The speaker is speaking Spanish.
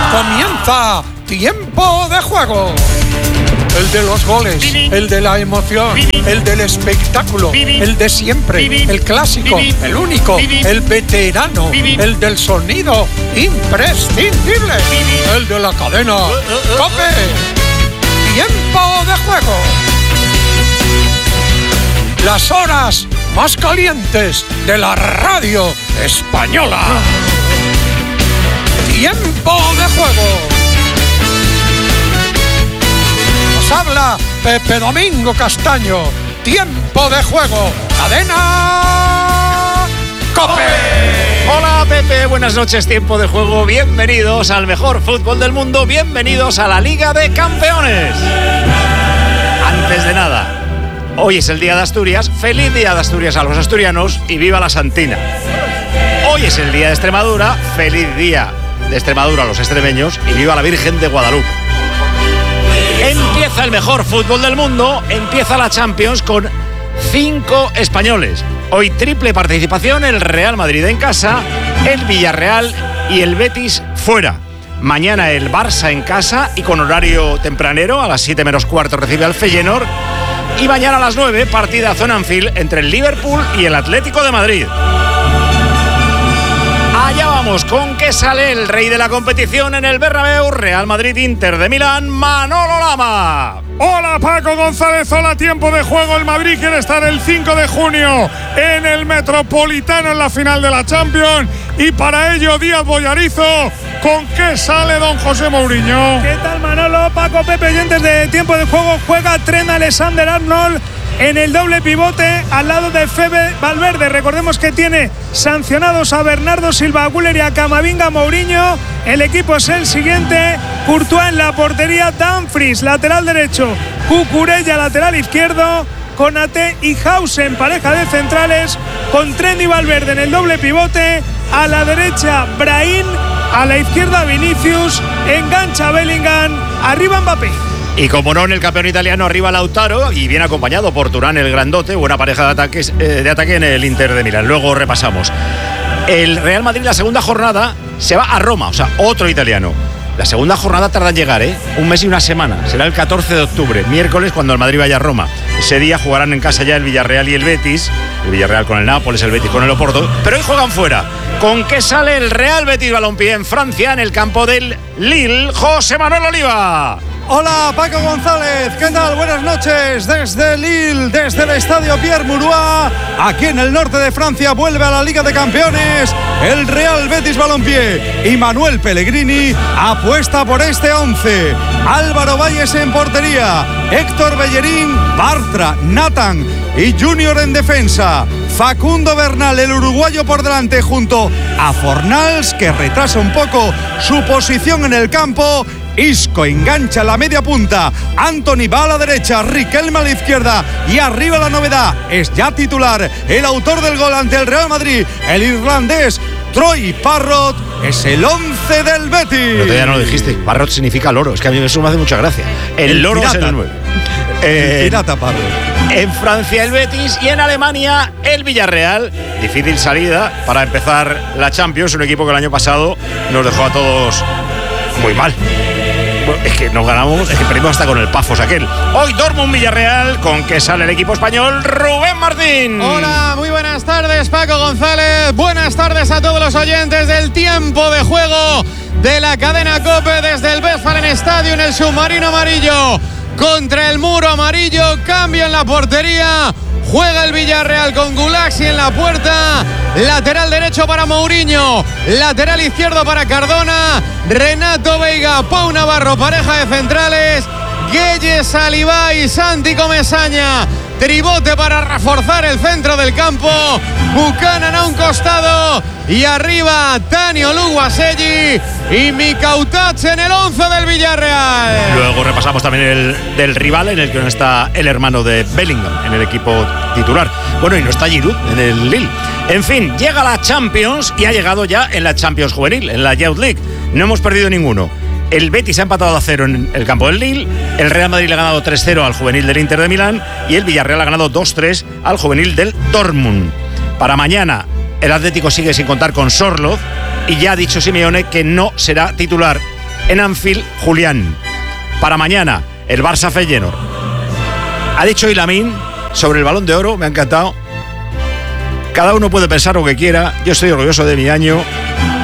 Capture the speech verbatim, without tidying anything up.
Comienza Tiempo de Juego. El de los goles, el de la emoción, el del espectáculo, el de siempre, el clásico, el único, el veterano, el del sonido imprescindible, el de la cadena COPE. Tiempo de Juego. Las horas más calientes de la radio española. Tiempo de Juego. Habla Pepe Domingo Castaño. Tiempo de Juego. Cadena COPE. Hola Pepe, buenas noches. Tiempo de Juego. Bienvenidos al mejor fútbol del mundo. Bienvenidos a la Liga de Campeones. Antes de nada, hoy es el Día de Asturias. Feliz Día de Asturias a los asturianos y viva la Santina. Hoy es el Día de Extremadura. Feliz Día de Extremadura a los extremeños y viva la Virgen de Guadalupe. Empieza el mejor fútbol del mundo, empieza la Champions con cinco españoles. Hoy triple participación, el Real Madrid en casa, el Villarreal y el Betis fuera. Mañana el Barça en casa y con horario tempranero, a las siete menos cuarto recibe al Feyenoord. Y mañana a las nueve, partidazo en Anfield entre el Liverpool y el Atlético de Madrid. Allá vamos, ¿con qué sale el rey de la competición en el Bernabéu? Real Madrid-Inter de Milán, Manolo Lama. Hola Paco González, hola Tiempo de Juego. El Madrid quiere estar el cinco de junio en el Metropolitano en la final de la Champions. Y para ello Díaz Boyarizo, ¿con qué sale don José Mourinho? ¿Qué tal Manolo? Paco, Pepe, oyentes de Tiempo de Juego. Juega Trent Alexander-Arnold en el doble pivote al lado de Fede Valverde. Recordemos que tiene sancionados a Bernardo Silva, Güler y a Camavinga. Mourinho. El equipo es el siguiente: Courtois en la portería, Dumfries lateral derecho, Cucurella lateral izquierdo, Konaté y Hausen pareja de centrales, con Trent y Valverde en el doble pivote. A la derecha Brahim, a la izquierda Vinicius, engancha Bellingham, arriba Mbappé. Y como no, en el campeón italiano arriba Lautaro y bien acompañado por Turán el grandote, buena pareja de, ataques, eh, de ataque en el Inter de Milán. Luego repasamos. El Real Madrid la segunda jornada se va a Roma, o sea, otro italiano. La segunda jornada tarda en llegar, ¿eh? Un mes y una semana. Será el catorce de octubre, miércoles, cuando el Madrid vaya a Roma. Ese día jugarán en casa ya el Villarreal y el Betis. El Villarreal con el Nápoles, el Betis con el Oporto. Pero hoy juegan fuera. ¿Con qué sale el Real Betis Balompié en Francia, en el campo del Lille? José Manuel Oliva. Hola Paco González, ¿qué tal? Buenas noches desde Lille, desde el estadio Pierre Mauroy. Aquí en el norte de Francia vuelve a la Liga de Campeones el Real Betis Balompié y Manuel Pellegrini apuesta por este once. Álvaro Valles en portería, Héctor Bellerín, Bartra, Nathan y Junior en defensa. Facundo Bernal, el uruguayo, por delante junto a Fornals, que retrasa un poco su posición en el campo. Isco engancha la media punta, Anthony va a la derecha, Riquelme a la izquierda y arriba la novedad, es ya titular el autor del gol ante el Real Madrid, el irlandés Troy Parrott, es el once del Betis. Pero todavía no lo dijiste, Parrott significa loro, es que a mí eso me hace mucha gracia. El, el loro pirata. Es el nueve. Eh, el pirata Parrott. En Francia el Betis y en Alemania el Villarreal. Difícil salida para empezar la Champions, un equipo que el año pasado nos dejó a todos muy mal. Es que nos ganamos, es que perdimos hasta con el Pafos aquel. Hoy Dortmund Villarreal, ¿con qué sale el equipo español? Rubén Martín. Hola, muy buenas tardes, Paco González. Buenas tardes a todos los oyentes del Tiempo de Juego de la cadena COPE desde el Westfalenstadion en el submarino amarillo. Contra el muro amarillo, cambio en la portería. Juega el Villarreal con Gulaxi en la puerta. Lateral derecho para Mourinho. Lateral izquierdo para Cardona. Renato Veiga, Pau Navarro, pareja de centrales. Gueye Salivá y Santi Comesaña. Tribote para reforzar el centro del campo. Buchanan a un costado. Y arriba Tanio Luguaselli y Mikautach en el once del Villarreal. Luego repasamos también el del rival, en el que no está el hermano de Bellingham en el equipo titular. Bueno, y no está Giroud en el Lille. En fin, llega la Champions y ha llegado ya en la Champions Juvenil, en la Youth League. No hemos perdido ninguno. El Betis ha empatado a cero en el campo del Lille, el Real Madrid le ha ganado tres cero al juvenil del Inter de Milán y el Villarreal ha ganado dos tres al juvenil del Dortmund. Para mañana el Atlético sigue sin contar con Sorloth y ya ha dicho Simeone que no será titular. en Anfield, Julián. Para mañana, el Barça Feyenoord. Ha dicho hoy Lamine sobre el Balón de Oro, me ha encantado. Cada uno puede pensar lo que quiera. Yo estoy orgulloso de mi año.